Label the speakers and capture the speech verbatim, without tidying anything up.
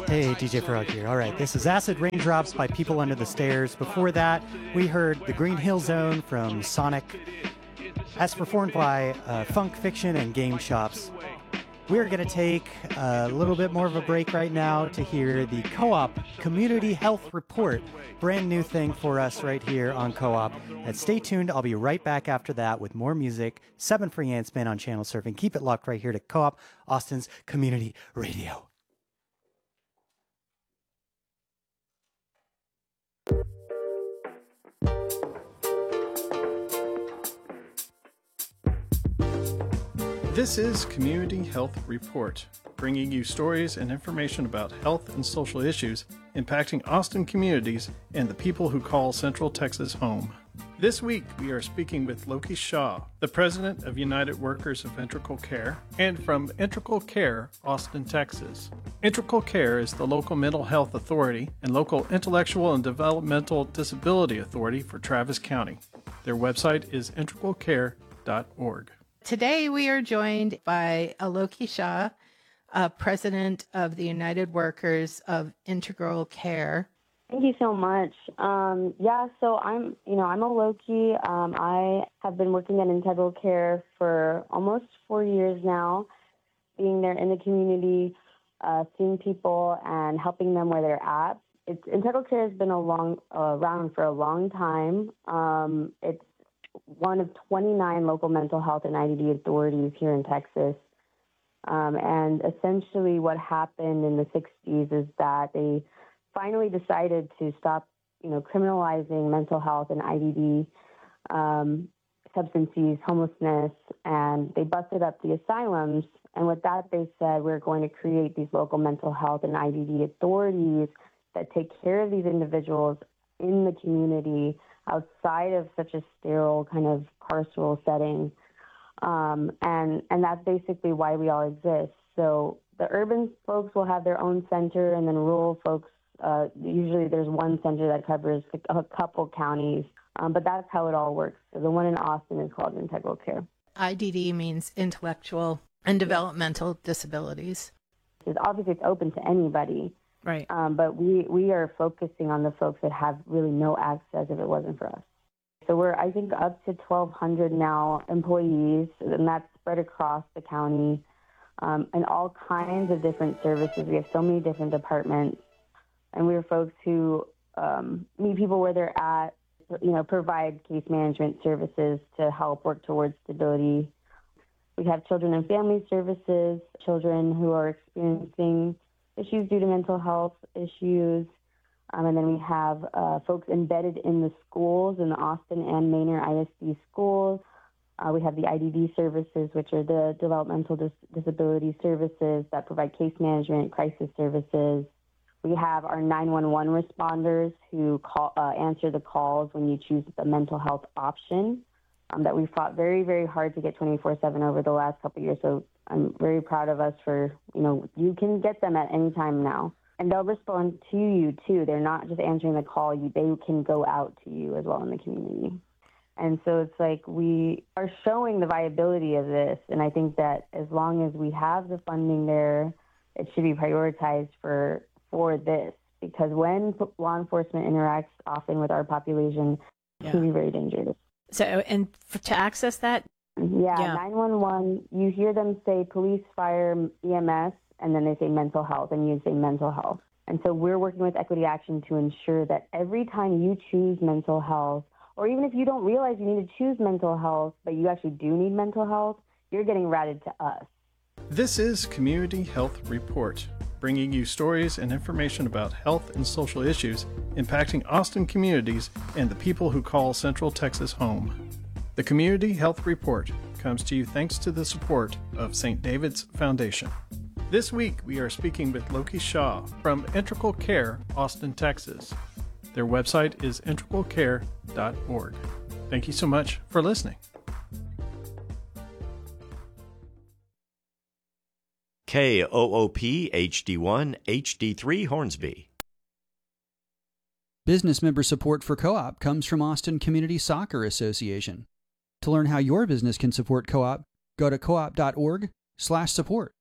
Speaker 1: Hey, D J Frog here. All right, this is Acid Raindrops by People Under the Stairs. Before that, we heard The Green Hill Zone from Sonic, as performed by uh, Funk Fiction and Game Shops. We're going to take a little bit more of a break right now to hear the Co-op Community Health Report. Brand new thing for us right here on Co-op. And stay tuned. I'll be right back after that with more music. Seven free ants man on Channel Surfing. Keep it locked right here to Co-op, Austin's Community Radio.
Speaker 2: This is Community Health Report, bringing you stories and information about health and social issues impacting Austin communities and the people who call Central Texas home. This week, we are speaking with Loki Shaw, the president of United Workers of Integral Care, and from Integral Care, Austin, Texas. Integral Care is the local mental health authority and local intellectual and developmental disability authority for Travis County. Their website is integral care dot org.
Speaker 3: Today we are joined by Aloki Shah, uh, president of the United Workers of Integral Care.
Speaker 4: Thank you so much. Um, yeah, so I'm, you know, I'm Aloki. Um, I have been working at Integral Care for almost four years now, being there in the community, uh, seeing people and helping them where they're at. It's, Integral Care has been a long, uh, around for a long time. Um, it's one of twenty-nine local mental health and I D D authorities here in Texas. Um, and essentially what happened in the sixties is that they finally decided to stop, you know, criminalizing mental health and I D D, um, substance use, homelessness, and they busted up the asylums. And with that, they said, we're going to create these local mental health and I D D authorities that take care of these individuals in the community outside of such a sterile kind of carceral setting. Um, and, and that's basically why we all exist. So the urban folks will have their own center, and then rural folks, uh, usually there's one center that covers a couple counties, um, but that's how it all works. So the one in Austin is called Integral Care.
Speaker 3: I D D means intellectual and developmental disabilities.
Speaker 4: It's obviously it's open to anybody.
Speaker 3: Right.
Speaker 4: Um, but we, we are focusing on the folks that have really no access if it wasn't for us. So we're, I think, up to twelve hundred now employees, and that's spread across the county, um, and all kinds of different services. We have so many different departments, and we're folks who um, meet people where they're at, you know, provide case management services to help work towards stability. We have children and family services, children who are experiencing issues due to mental health issues. Um, and then we have uh, folks embedded in the schools, in the Austin and Manor I S D schools. Uh, we have the I D D services, which are the developmental dis- disability services that provide case management, crisis services. We have our nine one one responders who call, uh, answer the calls when you choose the mental health option um, that we fought very, very hard to get twenty-four seven over the last couple of years. So I'm very proud of us for, you know, you can get them at any time now. And they'll respond to you, too. They're not just answering the call. You, they can go out to you as well in the community. And so it's like we are showing the viability of this. And I think that as long as we have the funding there, it should be prioritized for for this. Because when law enforcement interacts often with our population,
Speaker 3: Yeah.
Speaker 4: it can be very dangerous.
Speaker 3: So, and f- to access that?
Speaker 4: Yeah,
Speaker 3: Yeah.
Speaker 4: nine one one, you hear them say police, fire, E M S, and then they say mental health, and you say mental health. And so we're working with Equity Action to ensure that every time you choose mental health, or even if you don't realize you need to choose mental health, but you actually do need mental health, you're getting routed to us.
Speaker 2: This is Community Health Report, bringing you stories and information about health and social issues impacting Austin communities and the people who call Central Texas home. The Community Health Report comes to you thanks to the support of Saint David's Foundation. This week, we are speaking with Loki Shaw from Integral Care, Austin, Texas. Their website is integral care dot org. Thank you so much for listening.
Speaker 5: K O O P H D one H D three Hornsby.
Speaker 6: Business member support for Co-op comes from Austin Community Soccer Association. To learn how your business can support Co-op, go to co op dot org slash support.